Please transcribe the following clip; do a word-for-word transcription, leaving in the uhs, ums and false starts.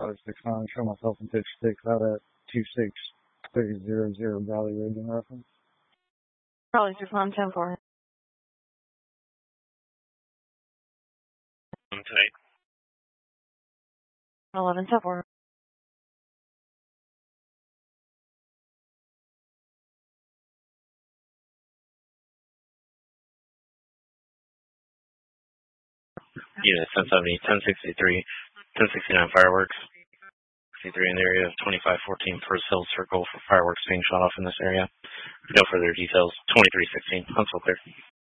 five six nine, show myself in pitch six out at two six three zero zero Valley Road in reference. Probably six nine ten four. Tonight. Eleven ten four. Unit ten seventy, ten sixty-three, ten sixty-nine fireworks. sixty-three in the area of twenty-five fourteen First Hill Circle for fireworks being shot off in this area. No further details. twenty-three sixteen, Huntsville clear.